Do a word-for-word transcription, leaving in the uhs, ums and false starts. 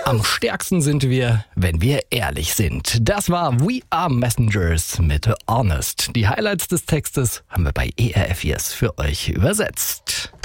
Am stärksten sind wir, wenn wir ehrlich sind. Das war We Are Messengers mit Honest. Die Highlights des Textes haben wir bei E R F Yes für euch übersetzt.